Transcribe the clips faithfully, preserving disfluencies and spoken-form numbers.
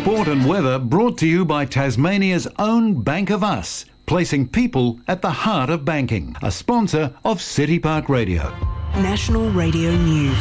Sport and weather brought to you by Tasmania's own Bank of Us, placing people at the heart of banking. A sponsor of City Park Radio. National Radio News.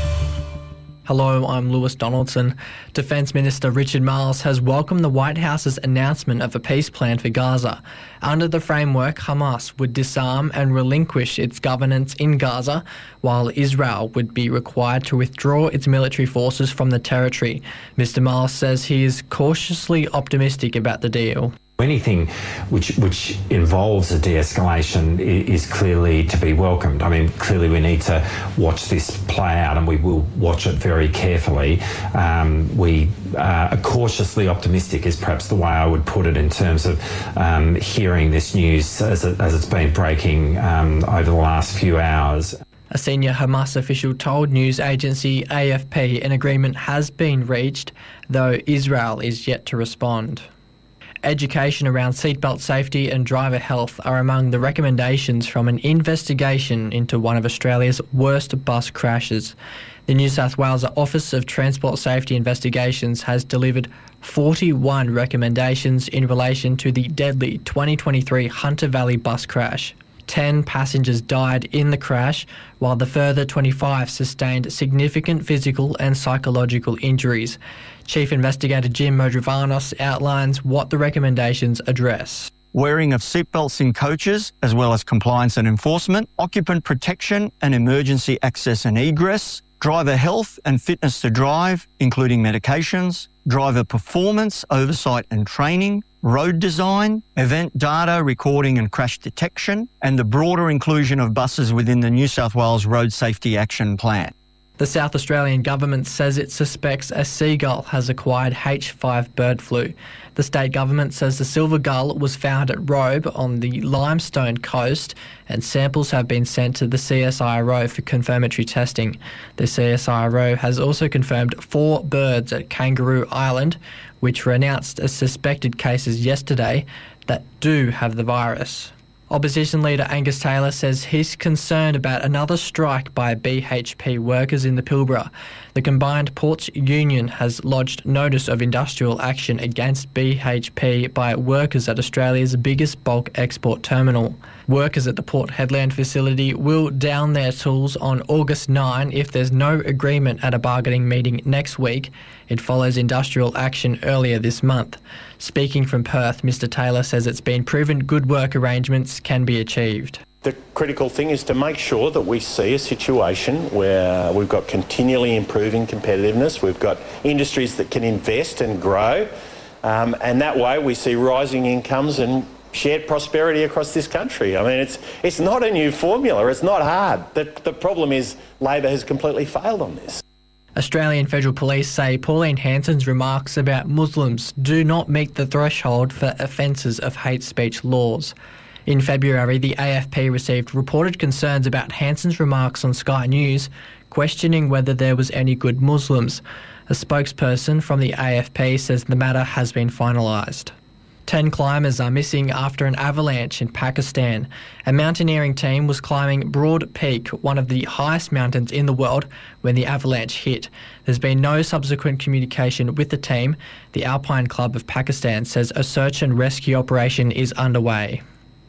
Hello, I'm Lewis Donaldson. Defence Minister Richard Marles has welcomed the White House's announcement of a peace plan for Gaza. Under the framework, Hamas would disarm and relinquish its governance in Gaza, while Israel would be required to withdraw its military forces from the territory. Mister Marles says he is cautiously optimistic about the deal. Anything which which involves a de-escalation is clearly to be welcomed. I mean, clearly we need to watch this play out, and we will watch it very carefully. Um, we uh, are cautiously optimistic is perhaps the way I would put it in terms of um, hearing this news as, it, as it's been breaking um, over the last few hours. A senior Hamas official told news agency A F P an agreement has been reached, though Israel is yet to respond. Education around seatbelt safety and driver health are among the recommendations from an investigation into one of Australia's worst bus crashes. The New South Wales Office of Transport Safety Investigations has delivered forty-one recommendations in relation to the deadly twenty twenty-three Hunter Valley bus crash. Ten passengers died in the crash, while the further twenty-five sustained significant physical and psychological injuries. Chief Investigator Jim Modrovanos outlines what the recommendations address. Wearing of seatbelts in coaches, as well as compliance and enforcement, occupant protection and emergency access and egress, driver health and fitness to drive, including medications, driver performance, oversight and training, road design, event data recording and crash detection, and the broader inclusion of buses within the New South Wales Road Safety Action Plan. The South Australian government says it suspects a seagull has acquired H five bird flu. The state government says the silver gull was found at Robe on the Limestone coast, and samples have been sent to the C S I R O for confirmatory testing. The C S I R O has also confirmed four birds at Kangaroo Island, which were announced as suspected cases yesterday, that do have the virus. Opposition leader Angus Taylor says he's concerned about another strike by B H P workers in the Pilbara. The Combined Ports Union has lodged notice of industrial action against B H P by workers at Australia's biggest bulk export terminal. Workers at the Port Hedland facility will down their tools on August ninth if there's no agreement at a bargaining meeting next week. It follows industrial action earlier this month. Speaking from Perth, Mister Taylor says it's been proven good work arrangements can be achieved. The critical thing is to make sure that we see a situation where we've got continually improving competitiveness, we've got industries that can invest and grow, um, and that way we see rising incomes and shared prosperity across this country. I mean, it's it's not a new formula, it's not hard. The, the problem is Labor has completely failed on this. Australian Federal Police say Pauline Hanson's remarks about Muslims do not meet the threshold for offences of hate speech laws. In February, the A F P received reported concerns about Hanson's remarks on Sky News, questioning whether there was any good Muslims. A spokesperson from the A F P says the matter has been finalised. Ten climbers are missing after an avalanche in Pakistan. A mountaineering team was climbing Broad Peak, one of the highest mountains in the world, when the avalanche hit. There's been no subsequent communication with the team. The Alpine Club of Pakistan says a search and rescue operation is underway.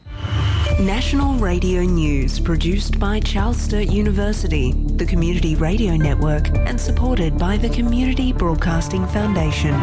National Radio News, produced by Charles Sturt University, the Community Radio Network, and supported by the Community Broadcasting Foundation.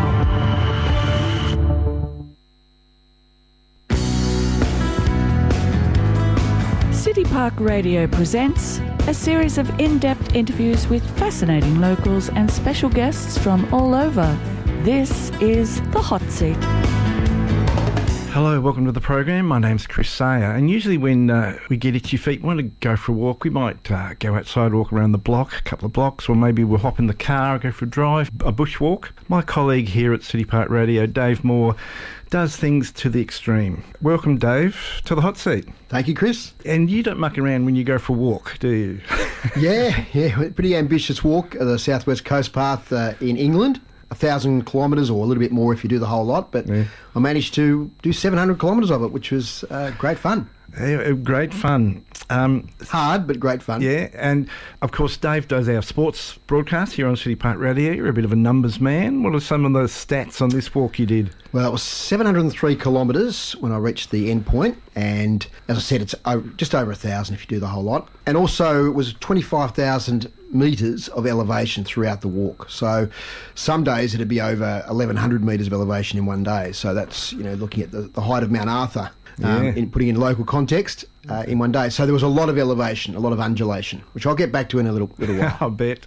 City Park Radio presents a series of in-depth interviews with fascinating locals and special guests from all over. This is The Hot Seat. Hello, welcome to the program. My name's Chris Sayer, and usually when uh, we get itchy feet, we want to go for a walk. We might uh, go outside, walk around the block, a couple of blocks, or maybe we'll hop in the car, go for a drive, a bushwalk. My colleague here at City Park Radio, Dave Moore, does things to the extreme. Welcome, Dave, to the hot seat. Thank you, Chris. And you don't muck around when you go for a walk, do you? yeah, yeah, pretty ambitious walk, uh, the South West Coast Path uh, in England. A thousand kilometres or a little bit more if you do the whole lot, but yeah. I managed to do seven hundred kilometres of it, which was uh, great fun. Yeah, great fun. Um, Hard, but great fun. Yeah, and of course Dave does our sports broadcast here on City Park Radio. You're a bit of a numbers man. What are some of the stats on this walk you did? Well, it was seven hundred three kilometres when I reached the end point, and as I said, it's over, just over a thousand if you do the whole lot. And also it was twenty-five thousand metres of elevation throughout the walk. So some days it'd be over eleven hundred metres of elevation in one day. So that's, you know, looking at the, the height of Mount Arthur, um, Yeah. in putting in local context uh, in one day. So there was a lot of elevation, a lot of undulation, which I'll get back to in a little, little while. I bet.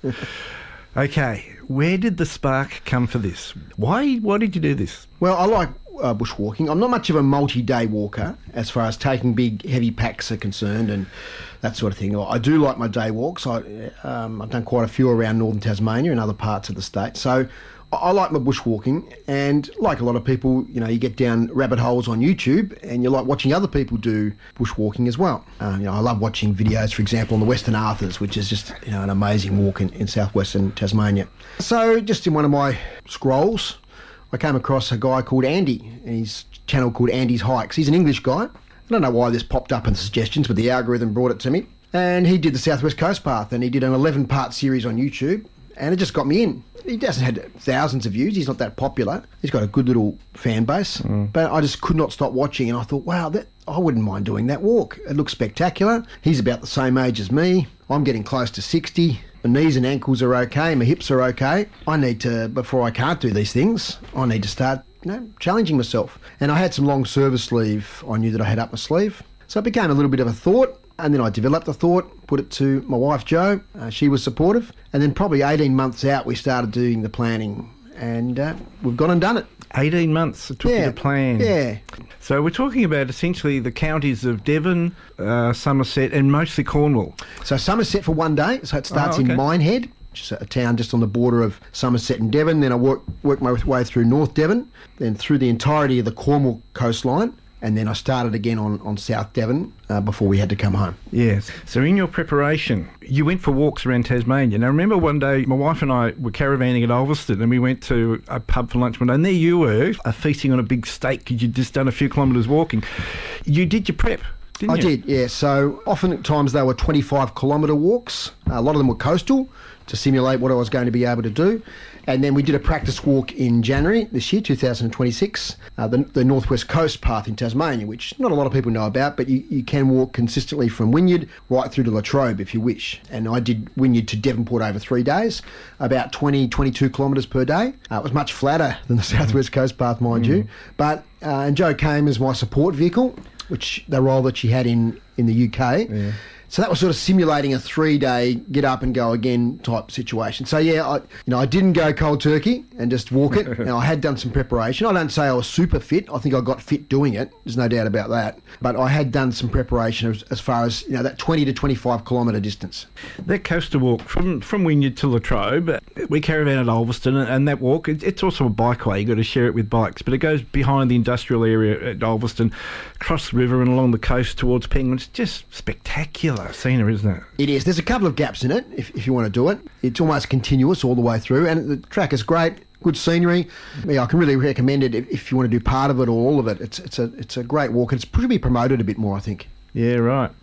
Okay, where did the spark come for this? Why Why did you do this? Well, I like uh, bushwalking. I'm not much of a multi-day walker as far as taking big, heavy packs are concerned and that sort of thing. I do like my day walks. I, um, I've done quite a few around northern Tasmania and other parts of the state. So I, I like my bushwalking, and like a lot of people, you know, you get down rabbit holes on YouTube and you like watching other people do bushwalking as well. Uh, you know, I love watching videos, for example, on the Western Arthurs, which is just, you know, an amazing walk in, in southwestern Tasmania. So just in one of my scrolls, I came across a guy called Andy, and his channel called Andy's Hikes. He's an English guy. I don't know why this popped up in the suggestions, but the algorithm brought it to me. And he did the Southwest Coast Path, and he did an eleven-part series on YouTube, and it just got me in. He doesn't have thousands of views. He's not that popular. He's got a good little fan base. Mm. But I just could not stop watching, and I thought, wow, that I wouldn't mind doing that walk. It looks spectacular. He's about the same age as me. I'm getting close to sixty. My knees and ankles are okay. My hips are okay. I need to, before I can't do these things, I need to start, you know, challenging myself. And I had some long service leave I knew that I had up my sleeve. So it became a little bit of a thought. And then I developed the thought, put it to my wife, Jo. Uh, she was supportive. And then probably eighteen months out, we started doing the planning. And uh, we've gone and done it. eighteen months it took Yeah, you to plan. yeah. So we're talking about essentially the counties of Devon, uh, Somerset and mostly Cornwall. So Somerset for one day. So it starts Oh, okay. in Minehead, which is a town just on the border of Somerset and Devon. Then I work, work my way through North Devon, then through the entirety of the Cornwall coastline. And then I started again on, on South Devon uh, before we had to come home. Yes. So in your preparation, you went for walks around Tasmania. Now, remember one day my wife and I were caravanning at Ulverston and we went to a pub for lunch one day, and there you were, uh, feasting on a big steak because you'd just done a few kilometres walking. You did your prep, didn't I you? did, yeah. So often at times they were twenty-five kilometre walks. Uh, a lot of them were coastal to simulate what I was going to be able to do. And then we did a practice walk in January this year, two thousand twenty-six, uh, the, the Northwest Coast Path in Tasmania, which not a lot of people know about, but you, you can walk consistently from Wynyard right through to Latrobe if you wish. And I did Wynyard to Devonport over three days, about twenty, twenty-two kilometres per day. Uh, it was much flatter than the Southwest Coast Path, mind you. But uh, and Jo came as my support vehicle, which the role that she had in, in the U K. Yeah. So that was sort of simulating a three-day get up and go again type situation. So yeah, I, you know, I didn't go cold turkey and just walk it. Now, I had done some preparation. I don't say I was super fit. I think I got fit doing it. There's no doubt about that. But I had done some preparation as, as far as, you know, that twenty to twenty-five kilometre distance. That coastal walk from, from Wynyard to Latrobe, we caravan at Ulverston, and that walk, it, it's also a bikeway. You've got to share it with bikes, but it goes behind the industrial area at Ulverston, across the river and along the coast towards Penguin. It's just spectacular scenery, isn't it? It is. There's a couple of gaps in it if, if you want to do it. It's almost continuous all the way through, and the track is great. Good scenery. Yeah, I can really recommend it if, if you want to do part of it or all of it. It's it's a it's a great walk. It's probably promoted a bit more, I think. Yeah, right.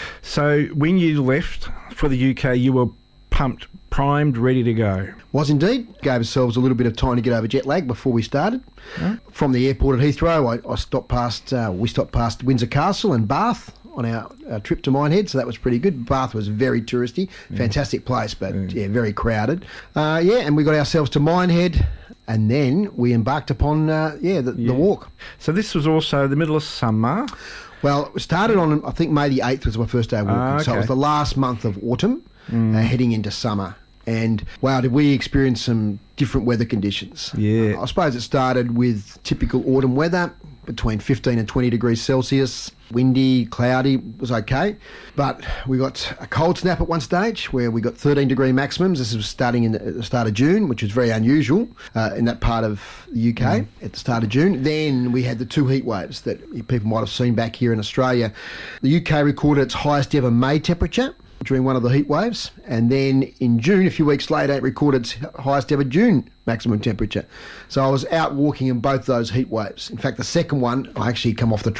So when you left for the U K, you were pumped, primed, ready to go. Was indeed. Gave ourselves a little bit of time to get over jet lag before we started. Huh? From the airport at Heathrow, I, I stopped past. Uh, we stopped past Windsor Castle and Bath on our, our trip to Minehead, so that was pretty good. Bath was very touristy, fantastic place, but yeah, yeah very crowded. Uh, yeah, and we got ourselves to Minehead, and then we embarked upon uh, yeah, the, Yeah. the walk. So this was also the middle of summer. Well, it started on, I think May the eighth was my first day walking, Ah, so it was okay. the last month of autumn, uh, heading into summer. And wow, did we experience some different weather conditions. Yeah. Uh, I suppose it started with typical autumn weather, between fifteen and twenty degrees Celsius, windy, cloudy, was okay. But we got a cold snap at one stage where we got thirteen degree maximums. This was starting in the, at the start of June, which was very unusual uh, in that part of the U K mm. at the start of June. Then we had the two heat waves that people might have seen back here in Australia. The U K recorded its highest ever May temperature during one of the heat waves, and then in June, a few weeks later, it recorded its highest ever June maximum temperature. So I was out walking in both those heat waves. In fact, the second one, I actually come off the track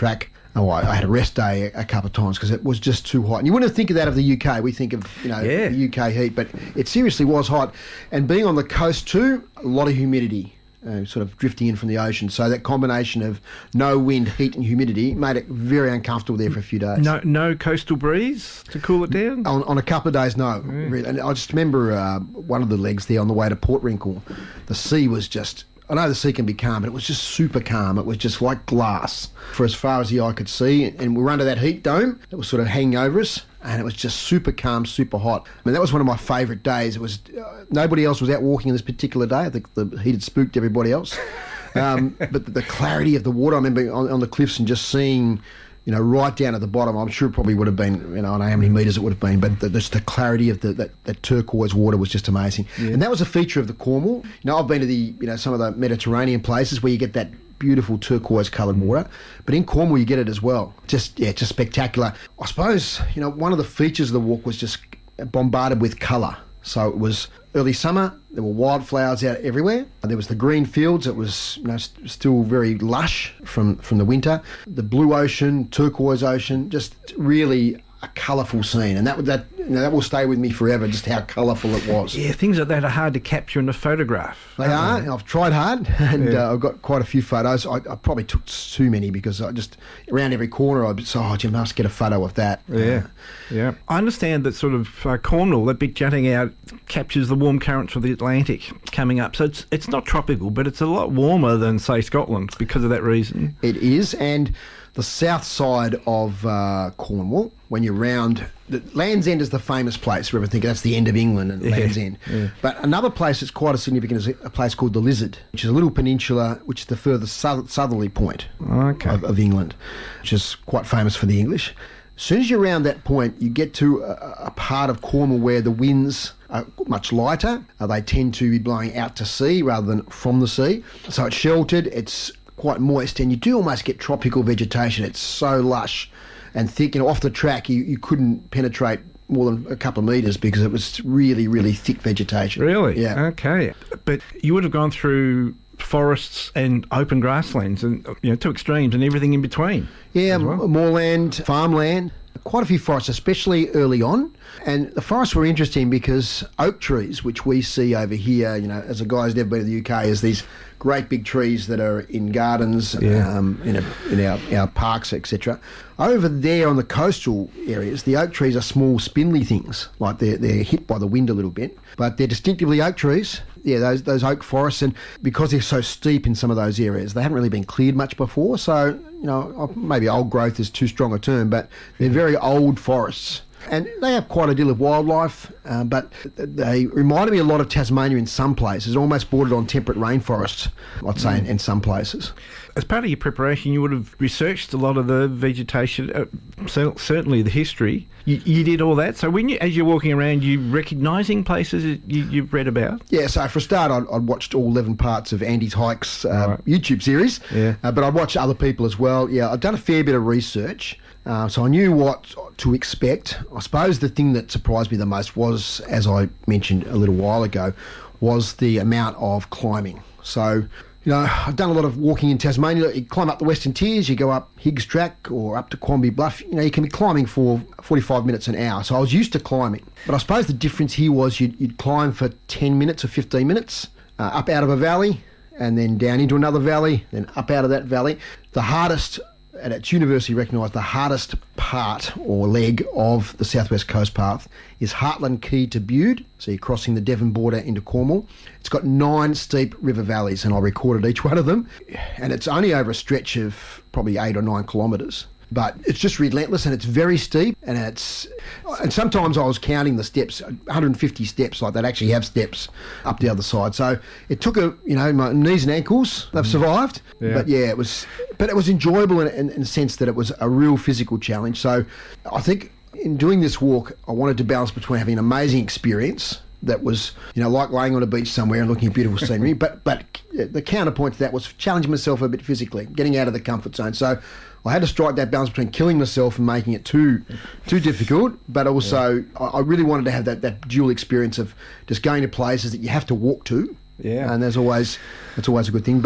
Oh, I, I had a rest day a, a couple of times because it was just too hot. And you wouldn't think of that of the U K. We think of, you know, Yeah. the U K heat, but it seriously was hot. And being on the coast too, a lot of humidity. Uh, sort of drifting in from the ocean. So that combination of no wind, heat and humidity made it very uncomfortable there for a few days. No, no coastal breeze to cool it down? On, on a couple of days, no. Really. And I just remember uh, one of the legs there on the way to Port Wrinkle, the sea was just... I know the sea can be calm, but it was just super calm. It was just like glass for as far as the eye could see. And we were under that heat dome that was sort of hanging over us, and it was just super calm, super hot. I mean, that was one of my favourite days. It was uh, nobody else was out walking on this particular day. I think the heat had spooked everybody else. Um, but the, the clarity of the water, I remember on, on the cliffs and just seeing, you know, right down at the bottom. I'm sure it probably would have been, you know, I don't know how many metres it would have been, but the, just the clarity of the, that, that turquoise water was just amazing. Yeah. And that was a feature of the Cornwall. You know, I've been to the, you know, some of the Mediterranean places where you get that beautiful turquoise coloured water, but in Cornwall you get it as well. Just, yeah, just spectacular. I suppose, you know, one of the features of the walk was just bombarded with colour. So it was early summer, there were wildflowers out everywhere. There was the green fields, it was, you know, st- still very lush from, from the winter. The blue ocean, turquoise ocean, just really a colourful scene. And that, that, you know, that will stay with me forever, just how colourful it was. Yeah, things like that are hard to capture in a photograph. They are. They? I've tried hard, and Yeah. uh, I've got quite a few photos. I, I probably took too many because I just, around every corner, I'd say, oh, you must get a photo of that. Yeah, Uh, yeah. I understand that sort of uh, Cornwall, that big jutting out, captures the warm currents of the Atlantic coming up. So it's it's not tropical, but it's a lot warmer than, say, Scotland because of that reason. It is, and the south side of uh, Cornwall, when you're round, the Land's End is the famous place where everyone thinks that's the end of England and Yeah, Land's End. yeah. But another place that's quite as significant is a place called the Lizard, which is a little peninsula, which is the furthest south- southerly point Okay. of, of England, which is quite famous for the English. As soon as you're around that point, you get to a, a part of Cornwall where the winds are much lighter. Uh, they tend to be blowing out to sea rather than from the sea. So it's sheltered, it's quite moist, and you do almost get tropical vegetation. It's so lush and thick. You know, off the track, you, you couldn't penetrate more than a couple of metres because it was really, really thick vegetation. Really? Yeah. Okay. But you would have gone through forests and open grasslands and, you know, two extremes and everything in between. Yeah, as well. m- moorland, farmland, quite a few forests, especially early on. And the forests were interesting because oak trees, which we see over here, you know, as a guy who's never been to the U K, is these great big trees that are in gardens, Yeah. um, in, a, in our, our parks, et cetera. Over there on the coastal areas, the oak trees are small, spindly things, like they're, they're hit by the wind a little bit, but they're distinctively oak trees. Yeah, those those oak forests, and because they're so steep in some of those areas, they haven't really been cleared much before. So, you know, maybe old growth is too strong a term, but they're very old forests. And they have quite a deal of wildlife, uh, but they reminded me a lot of Tasmania in some places, almost bordered on temperate rainforests, I'd say, in, in some places. As part of your preparation, you would have researched a lot of the vegetation, uh, cer- certainly the history. You, you did all that. So when you, as you're walking around, you recognising places that you, you've read about? Yeah, so for a start, I'd, I'd watched all eleven parts of Andy's Hikes uh, Right. YouTube series, Yeah. uh, but I'd watched other people as well. Yeah, I'd done a fair bit of research, uh, so I knew what to expect. I suppose the thing that surprised me the most was, as I mentioned a little while ago, was the amount of climbing. So, you know, I've done a lot of walking in Tasmania. You climb up the Western Tiers, you go up Higgs Track or up to Quamby Bluff. You know, you can be climbing for forty-five minutes an hour. So I was used to climbing. But I suppose the difference here was you'd, you'd climb for ten minutes or fifteen minutes, uh, up out of a valley, and then down into another valley, then up out of that valley. The hardest, and it's universally recognised, the hardest part or leg of the South West Coast Path is Heartland Key to Bude. So you're crossing the Devon border into Cornwall. It's got nine steep river valleys, and I recorded each one of them. And it's only over a stretch of probably eight or nine kilometres. But it's just relentless, and it's very steep, and it's and sometimes I was counting the steps, one hundred fifty steps, like they'd actually have steps up the other side. So it took a, you know, my knees and ankles, they've survived. Yeah. But yeah, it was, but it was enjoyable in, in, in the sense that it was a real physical challenge. So I think in doing this walk, I wanted to balance between having an amazing experience that was, you know, like laying on a beach somewhere and looking at beautiful scenery, but but the counterpoint to that was challenging myself a bit physically, getting out of the comfort zone. So I had to strike that balance between killing myself and making it too too difficult, but also I, I really wanted to have that, that dual experience of just going to places that you have to walk to. Yeah. And there's always, it's always a good thing. But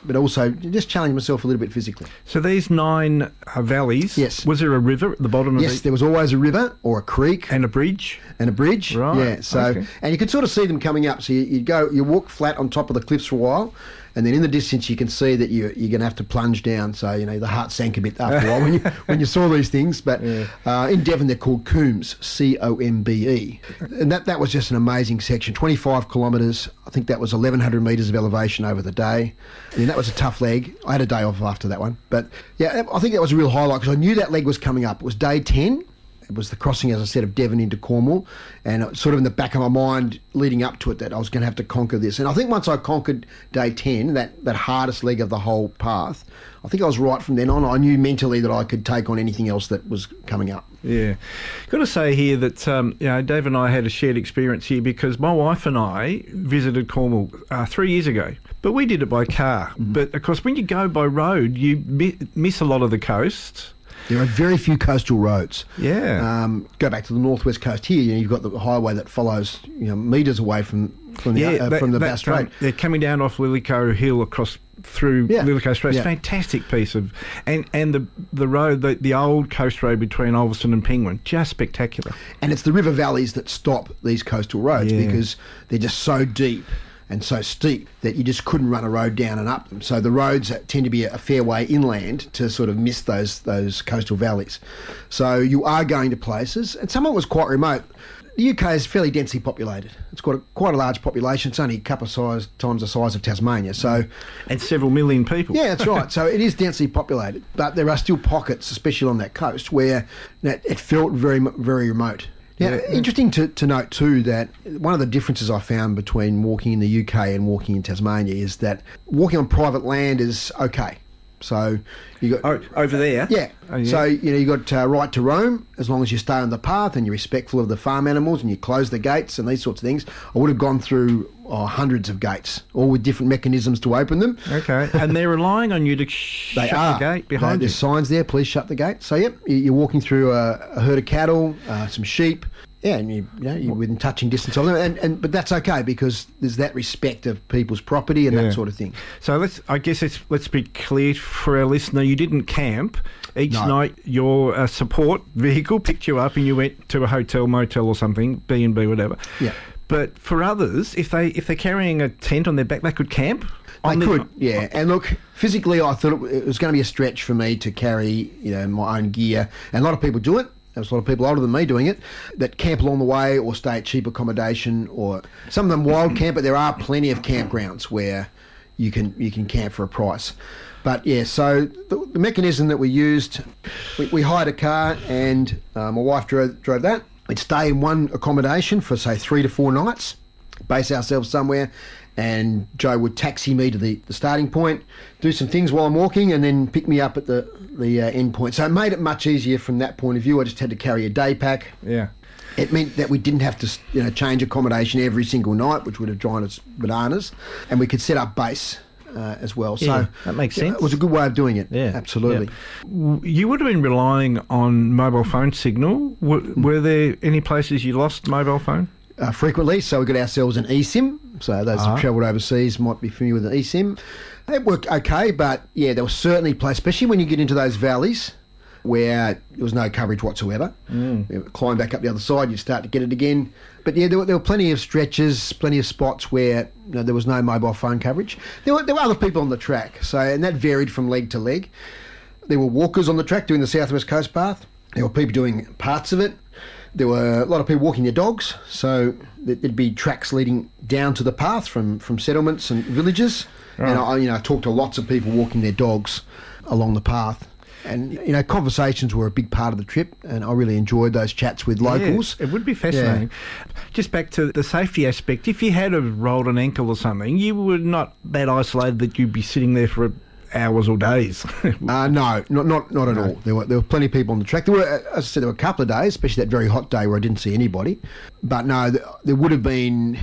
but also just challenge myself a little bit physically. So these nine uh, valleys, yes. Was there a river at the bottom of Yes, these? there was always a river or a creek. And a bridge? And a bridge, right. yeah. So, okay. And you could sort of see them coming up. So you, you go, you walk flat on top of the cliffs for a while, and then in the distance you can see that you, you're going to have to plunge down. So, you know, the heart sank a bit after a while when you when you saw these things. But yeah. uh, in Devon they're called Coombs, C O M B E. And that, that was just an amazing section, twenty-five kilometres. I think that was eleven hundred metres of elevation over the day. I mean, that was a tough leg. I had a day off after that one. But, yeah, I think that was a real highlight because I knew that leg was coming up. It was day ten. It was the crossing, as I said, of Devon into Cornwall, and it was sort of in the back of my mind leading up to it that I was going to have to conquer this. And I think once I conquered day ten, that, that hardest leg of the whole path, I think I was right from then on. I knew mentally that I could take on anything else that was coming up. Yeah. Got to say here that, um, you know, Dave and I had a shared experience here because my wife and I visited Cornwall uh, three years ago, but we did it by car. Mm-hmm. But, of course, when you go by road, you mi- miss a lot of the coast. There are very few coastal roads. Yeah. Um, go back to the northwest coast here. You know, you've got the highway that follows, you know, metres away from from the yeah, uh, that, from the that, Bass Strait. Um, they're coming down off Lillico Hill across through yeah. Lillico Strait. It's yeah. a fantastic piece of, and and the the road, the, the old coast road between Ulverstone and Penguin, just spectacular. And it's the river valleys that stop these coastal roads yeah. because they're just so deep and so steep that you just couldn't run a road down and up them. So the roads tend to be a fair way inland to sort of miss those those coastal valleys. So you are going to places, and some of it was quite remote. The U K is fairly densely populated. It's got a, quite a large population. It's only a couple of size, times the size of Tasmania. So, and several million people. Yeah, that's right. So it is densely populated, but there are still pockets, especially on that coast, where you know, it felt very very remote. Yeah, yeah, interesting to, to note too that one of the differences I found between walking in the U K and walking in Tasmania is that walking on private land is okay. So you got oh, over there. Yeah. Oh, yeah. So you know you got uh, right to roam as long as you stay on the path and you're respectful of the farm animals and you close the gates and these sorts of things. I would have gone through oh, hundreds of gates, all with different mechanisms to open them. Okay. And they're relying on you to sh- they shut are. the gate behind There's you. There's signs there. Please shut the gate. So yep, you're walking through a, a herd of cattle, uh, some sheep. Yeah, and you, you know, you're within touching distance of them, and, and but that's okay because there's that respect of people's property and yeah. that sort of thing. So let's, I guess, it's, let's be clear for our listener: you didn't camp. Each no. night, your uh, support vehicle picked you up, and you went to a hotel, motel, or something, B and B, whatever. Yeah. But for others, if they if they're carrying a tent on their back, they could camp. They the, could, yeah. And look, physically, I thought it, it was going to be a stretch for me to carry, you know, my own gear, and a lot of people do it. There's a lot of people older than me doing it that camp along the way or stay at cheap accommodation, or some of them wild camp, but there are plenty of campgrounds where you can you can camp for a price. But yeah, so the, the mechanism that we used, we, we hired a car and uh, my wife drove, drove that. We'd stay in one accommodation for say three to four nights, base ourselves somewhere, and Joe would taxi me to the, the starting point, do some things while I'm walking, and then pick me up at the, the uh, end point. So it made it much easier from that point of view. I just had to carry a day pack. Yeah. It meant that we didn't have to, you know, change accommodation every single night, which would have driven us bananas, and we could set up base uh, as well. So yeah, that makes sense. It was a good way of doing it. Yeah, absolutely. Yeah. You would have been relying on mobile phone signal. Were, were there any places you lost mobile phone? Uh, frequently, so we got ourselves an eSIM. So those uh-huh. who've travelled overseas might be familiar with an eSIM. It worked okay, but yeah, there was certainly places, especially when you get into those valleys where there was no coverage whatsoever. Mm. You climb back up the other side, you start to get it again. But yeah, there were, there were plenty of stretches, plenty of spots where you know, there was no mobile phone coverage. There were, there were other people on the track, so and that varied from leg to leg. There were walkers on the track doing the South West Coast Path. There were people doing parts of it. There were a lot of people walking their dogs, so there'd be tracks leading down to the path from, from settlements and villages. Right. And I, you know, I talked to lots of people walking their dogs along the path. And, you know, conversations were a big part of the trip, and I really enjoyed those chats with locals. Yeah, it would be fascinating. Yeah. Just back to the safety aspect, if you had a rolled an ankle or something, you were not that isolated that you'd be sitting there for a hours or days. uh, no, not not not at no. all. There were there were plenty of people on the track. There were, as I said, there were a couple of days, especially that very hot day where I didn't see anybody. But no, there would have been,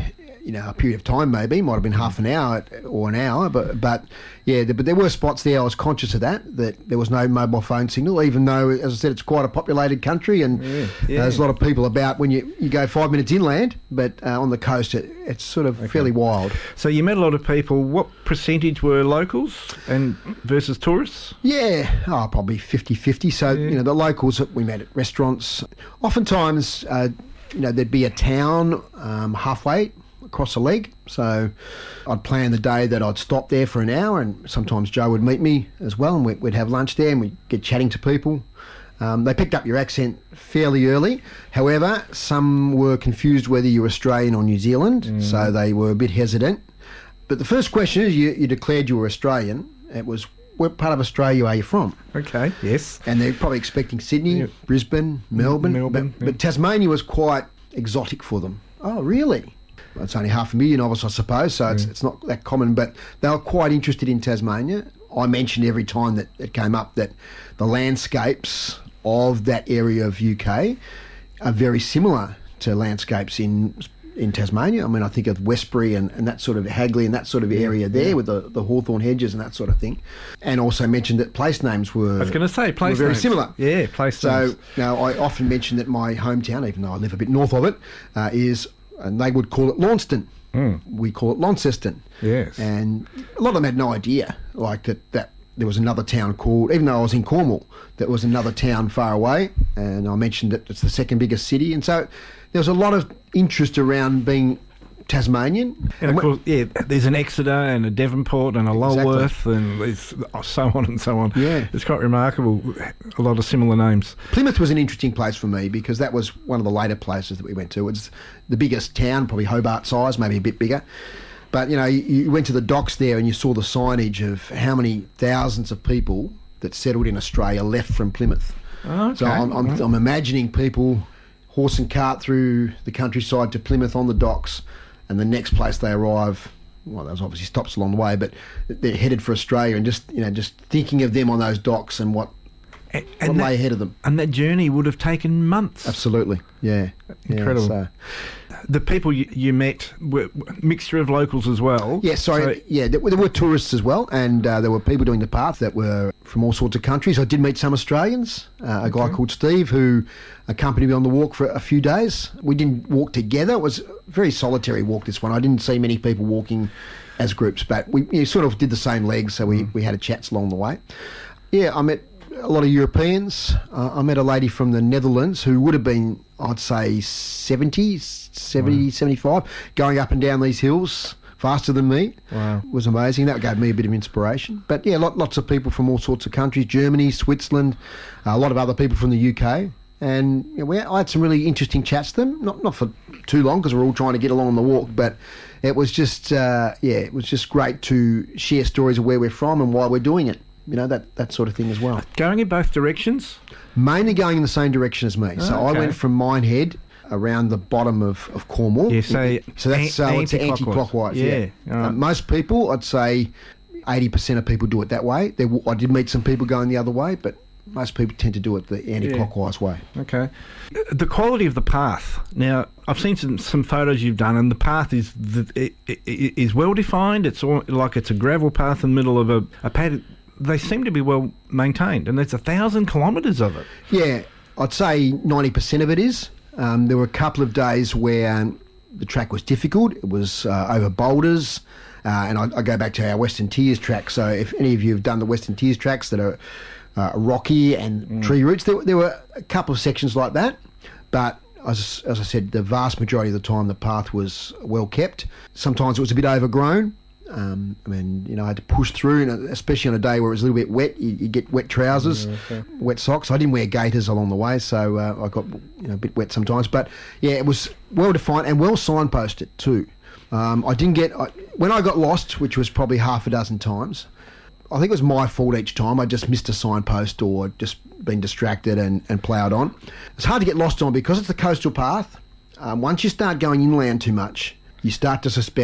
you know, a period of time maybe, might have been half an hour or an hour, but but yeah, but there were spots there I was conscious of that, that there was no mobile phone signal, even though, as I said, it's quite a populated country and Yeah, uh, yeah. there's a lot of people about when you, you go five minutes inland, but uh, on the coast it, it's sort of fairly wild. So you met a lot of people. What percentage were locals and versus tourists? Yeah, oh, probably fifty-fifty. So, Yeah. you know, the locals that we met at restaurants, oftentimes, uh, you know, there'd be a town um, halfway across a leg. So I'd plan the day that I'd stop there for an hour, and sometimes Joe would meet me as well, and we'd, we'd have lunch there and we'd get chatting to people. Um, they picked up your accent fairly early. However, some were confused whether you were Australian or New Zealand, Mm. so they were a bit hesitant. But the first question is, you, you declared you were Australian. It was, what part of Australia are you from? Okay, yes. And they're probably expecting Sydney, Yep. Brisbane, Melbourne. Melbourne, but, yeah. but Tasmania was quite exotic for them. Oh, really? Well, it's only half a million of us, I suppose, so it's, it's not that common. But they were quite interested in Tasmania. I mentioned every time that it came up that the landscapes of that area of U K are very similar to landscapes in in Tasmania. I mean, I think of Westbury and, and that sort of Hagley and that sort of area there with the, the hawthorn hedges and that sort of thing. And also mentioned that place names were, I was going to say place were very names. similar. Yeah, place So names. now I often mention that my hometown, even though I live a bit north of it, uh, is, and they would call it Launceston. Mm. We call it Launceston. Yes. And a lot of them had no idea, like that, that there was another town called, even though I was in Cornwall, there was another town far away, and I mentioned that it's the second biggest city. And so there was a lot of interest around being Tasmanian. And of course, yeah, there's an Exeter and a Devonport and a Lulworth and there's so on and so on. Yeah. It's quite remarkable, a lot of similar names. Plymouth was an interesting place for me because that was one of the later places that we went to. It's the biggest town, probably Hobart size, maybe a bit bigger. But, you know, you, you went to the docks there and you saw the signage of how many thousands of people that settled in Australia left from Plymouth. Oh, okay. So I'm, I'm, I'm imagining people horse and cart through the countryside to Plymouth on the docks, and the next place they arrive, well, there's obviously stops along the way, but they're headed for Australia, and just, you know, just thinking of them on those docks and what, And, what and lay that, ahead of them. and that journey would have taken months. Absolutely, yeah. Incredible. Yeah, so. The people you, you met were a mixture of locals as well. Yeah, sorry. So- yeah, there, were- there were tourists as well, and uh, there were people doing the path that were from all sorts of countries. I did meet some Australians, uh, a guy called Steve who accompanied me on the walk for a few days. We didn't walk together. It was a very solitary walk, this one. I didn't see many people walking as groups, but we you know, sort of did the same legs, so we, we had a chats along the way. Yeah, I met a lot of Europeans. Uh, I met a lady from the Netherlands who would have been, I'd say, seventy, seventy, seventy-five, going up and down these hills faster than me. Wow. It was amazing. That gave me a bit of inspiration. But yeah, lot, lots of people from all sorts of countries, Germany, Switzerland, a lot of other people from the U K. And you know, we, I had some really interesting chats to them, not not for too long because we're all trying to get along on the walk, but it was just, uh, yeah, it was just great to share stories of where we're from and why we're doing it. You know, that, that sort of thing as well. Going in both directions? Mainly going in the same direction as me. So Oh, I okay. went from Minehead around the bottom of, of Cornwall. Yeah, so so that's an- uh, it's anti-clockwise. anti-clockwise. Yeah. Yeah, all right. Uh, most people, I'd say eighty percent of people do it that way. There, w- I did meet some people going the other way, but most people tend to do it the anti-clockwise way. Okay. The quality of the path. Now, I've seen some, some photos you've done, and the path is the, it, it, it is well defined. It's all, like it's a gravel path in the middle of a, a pad. They seem to be well maintained, and there's a thousand kilometres of it. Yeah, I'd say ninety percent of it is. Um, there were a couple of days where um, the track was difficult. It was uh, over boulders. Uh, and I, I go back to our Western Tiers track. So if any of you have done the Western Tiers tracks that are uh, rocky and mm. tree roots, there, there were a couple of sections like that. But as, as I said, the vast majority of the time the path was well kept. Sometimes it was a bit overgrown. Um, I mean, you know, I had to push through, and especially on a day where it was a little bit wet, you, you get wet trousers, Yeah, okay. wet socks. I didn't wear gaiters along the way, so uh, I got you know, a bit wet sometimes. But yeah, it was well defined and well signposted too. Um, I didn't get I, when I got lost, which was probably half a dozen times. I think it was my fault each time. I just missed a signpost or just been distracted and, and ploughed on. It's hard to get lost on because it's a coastal path. Um, once you start going inland too much, you start to suspect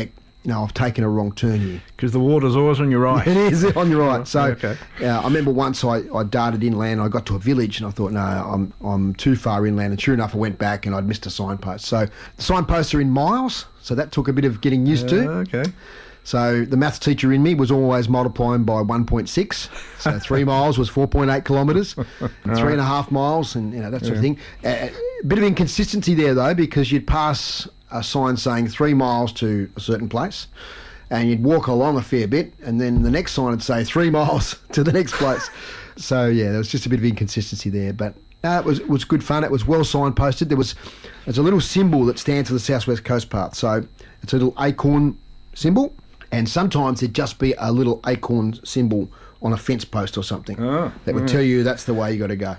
no, I've taken a wrong turn here. Because the water's always on your right. It is on your right. So okay. uh, I remember once I, I darted inland. I got to a village and I thought, no, I'm I'm too far inland. And sure enough, I went back and I'd missed a signpost. So the signposts are in miles. So that took a bit of getting used uh, to. Okay. So the maths teacher in me was always multiplying by one point six. So three miles was four point eight kilometres, and three and a half miles, and you know that sort of thing. A uh, bit of inconsistency there though, because you'd pass a sign saying three miles to a certain place, and you'd walk along a fair bit, and then the next sign would say three miles to the next place. So yeah, there was just a bit of inconsistency there, but. No, it was it was good fun. It was well signposted. There was there's a little symbol that stands for the South West Coast Path. So it's a little acorn symbol, and sometimes there'd just be a little acorn symbol on a fence post or something oh, that would yeah. tell you that's the way you got to go.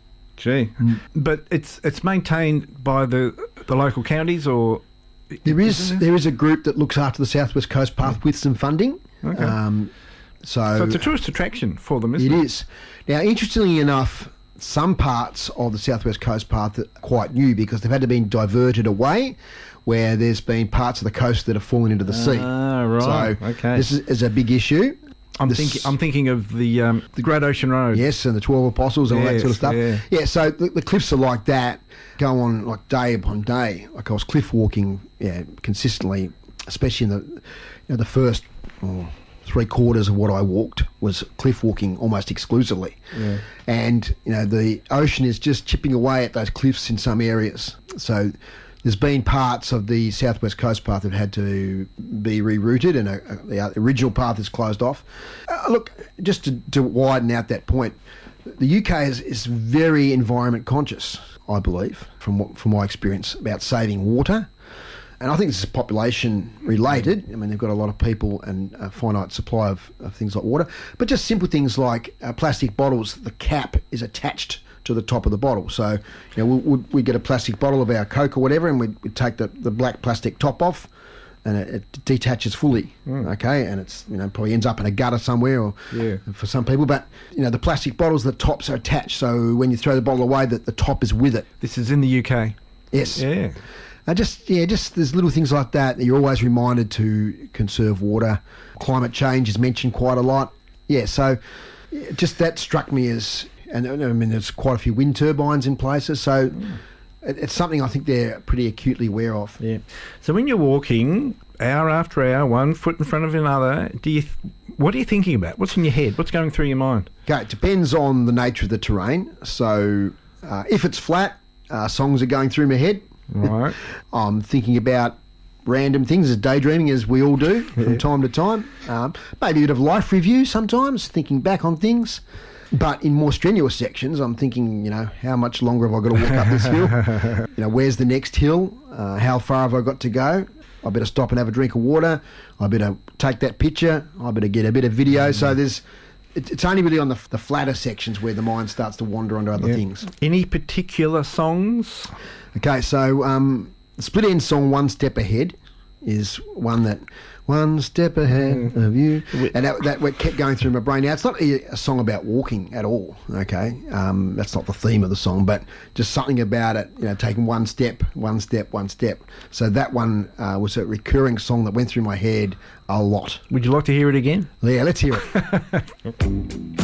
Gee, mm. But it's it's maintained by the the local counties, or there is there is a group that looks after the South West Coast Path yeah. with some funding. Okay. Um, so, so it's a tourist attraction for them, isn't it? It is. Now, interestingly enough, some parts of the South West Coast Path are quite new because they've had to be diverted away, where there's been parts of the coast that have fallen into the sea. Ah, right. So okay. this is, is a big issue. I'm This- thinking. I'm thinking of the um, the Great Ocean Road. Yes, and the twelve Apostles and all that Yes, sort of stuff. yeah. Yeah, so the, the cliffs are like that, go on like day upon day. Like I was cliff walking, yeah, consistently, especially in the, you know, the first oh, three quarters of what I walked was cliff walking almost exclusively. Yeah. And you know the ocean is just chipping away at those cliffs in some areas. So there's been parts of the South West Coast Path that had to be rerouted, and a, a, the original path is closed off. Uh, look, just to, to widen out that point, the U K is, is very environment conscious, I believe, from what, from my experience, about saving water. And I think this is population related. I mean, they've got a lot of people and a finite supply of, of things like water. But just simple things like uh, plastic bottles, the cap is attached to the top of the bottle. So, you know, we we'd, we'd get a plastic bottle of our Coke or whatever, and we'd, we'd take the, the black plastic top off, and it, it detaches fully, mm. okay? And it's, you know, probably ends up in a gutter somewhere or yeah. for some people. But, you know, the plastic bottles, the tops are attached. So when you throw the bottle away, the, the top is with it. This is in the U K. Yes. Yeah. Uh, just yeah, just there's little things like that that you're always reminded to conserve water. Climate change is mentioned quite a lot. Yeah, so yeah, just that struck me as, and I mean there's quite a few wind turbines in places, so mm. it, it's something I think they're pretty acutely aware of. Yeah. So when you're walking hour after hour, one foot in front of another, do you? Th- what are you thinking about? What's in your head? What's going through your mind? Okay, it depends on the nature of the terrain. So uh, if it's flat, uh, songs are going through my head. Right. I'm thinking about random things, as daydreaming as we all do from yeah. time to time. Um, maybe a bit of life review sometimes, thinking back on things. But in more strenuous sections, I'm thinking, you know, how much longer have I got to walk up this hill? You know, where's the next hill? Uh, how far have I got to go? I better stop and have a drink of water. I better take that picture. I better get a bit of video. Mm. So there's, it, it's only really on the, the flatter sections where the mind starts to wander onto other yeah. things. Any particular songs? Okay, so um, the Split Enz song "One Step Ahead" is one that one step ahead mm. of you, and that, that kept going through my brain. Now it's not a, a song about walking at all. Okay, um, that's not the theme of the song, but just something about it. You know, taking one step, one step, one step. So that one uh, was a recurring song that went through my head a lot. Would you like to hear it again? Yeah, let's hear it.